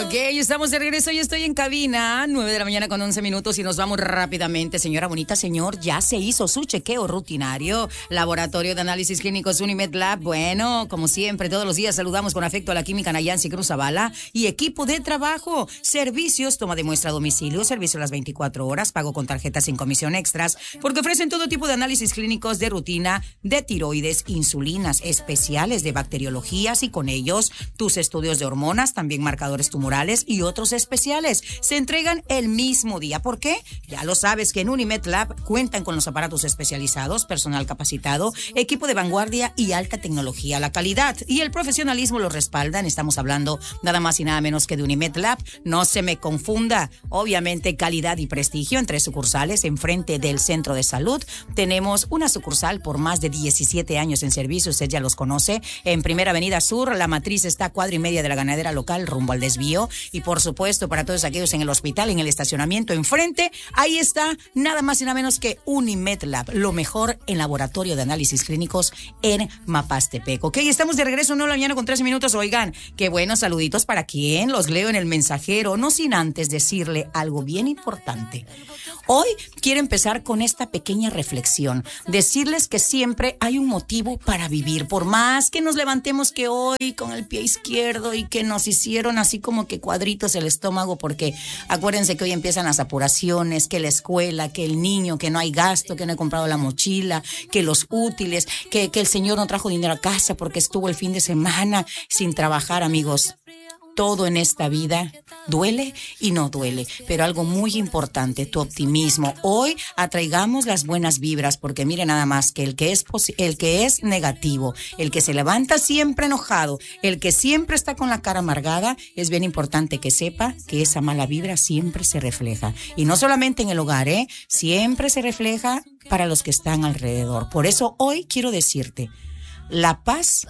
Ok, estamos de regreso. Yo estoy en cabina, 9 de la mañana con 11 minutos y nos vamos rápidamente. Señora bonita, señor, ya se hizo su chequeo rutinario. Laboratorio de Análisis Clínicos Unimed Lab. Bueno, como siempre, todos los días saludamos con afecto a la química Nayansi Cruz Zavala y equipo de trabajo. Servicios, toma de muestra a domicilio, servicio a las 24 horas, pago con tarjetas sin comisión extras, porque ofrecen todo tipo de análisis clínicos de rutina, de tiroides, insulinas, especiales de bacteriologías y con ellos tus estudios de hormonas, también marcadores tumorales y otros especiales. Se entregan el mismo día. ¿Por qué? Ya lo sabes que en Unimed Lab cuentan con los aparatos especializados, personal capacitado, equipo de vanguardia y alta tecnología. La calidad y el profesionalismo lo respaldan. Estamos hablando nada más y nada menos que de Unimed Lab. No se me confunda. Obviamente calidad y prestigio en 3 sucursales enfrente del centro de salud. Tenemos una sucursal por más de 17 años en servicio. Usted ya los conoce. En Primera Avenida Sur, la matriz está a cuadra y media de la ganadera local rumbo al desvío. Y por supuesto, para todos aquellos en el hospital, en el estacionamiento enfrente, ahí está nada más y nada menos que Unimed Lab, lo mejor en laboratorio de análisis clínicos en Mapastepec. Ok, estamos de regreso, 9 de la mañana con 13 minutos. Oigan, qué buenos saluditos para quien los leo en el mensajero, no sin antes decirle algo bien importante. Hoy quiero empezar con esta pequeña reflexión, decirles que siempre hay un motivo para vivir, por más que nos levantemos que hoy con el pie izquierdo y que nos hicieron así como que cuadritos el estómago, porque acuérdense que hoy empiezan las apuraciones, que la escuela, que el niño, que no hay gasto, que no he comprado la mochila, que los útiles, que el señor no trajo dinero a casa porque estuvo el fin de semana sin trabajar, amigos. Todo en esta vida duele y no duele, pero algo muy importante, tu optimismo. Hoy atraigamos las buenas vibras, porque mire nada más que el que es negativo, el que se levanta siempre enojado, el que siempre está con la cara amargada, es bien importante que sepa que esa mala vibra siempre se refleja. Y no solamente en el hogar, siempre se refleja para los que están alrededor. Por eso hoy quiero decirte, la paz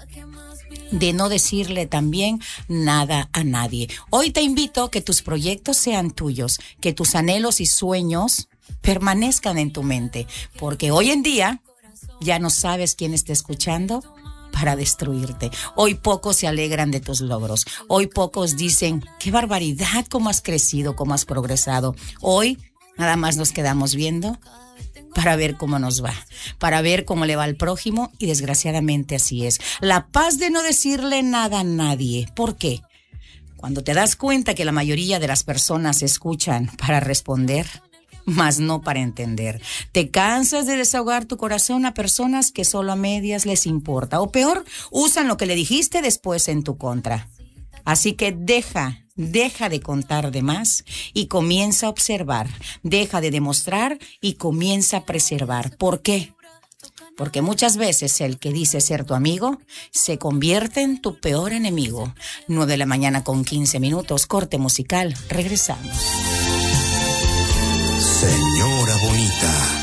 de no decirle también nada a nadie. Hoy te invito a que tus proyectos sean tuyos, que tus anhelos y sueños permanezcan en tu mente, porque hoy en día ya no sabes quién está escuchando para destruirte. Hoy pocos se alegran de tus logros. Hoy pocos dicen, qué barbaridad, cómo has crecido, cómo has progresado. Hoy nada más nos quedamos viendo para ver cómo nos va, para ver cómo le va al prójimo, y desgraciadamente así es. La paz de no decirle nada a nadie. ¿Por qué? Cuando te das cuenta que la mayoría de las personas escuchan para responder, más no para entender. Te cansas de desahogar tu corazón a personas que solo a medias les importa, o peor, usan lo que le dijiste después en tu contra. Así que deja de contar de más y comienza a observar. Deja de demostrar y comienza a preservar. ¿Por qué? Porque muchas veces el que dice ser tu amigo se convierte en tu peor enemigo. 9 de la mañana con 15 minutos, corte musical. Regresamos. Señora bonita.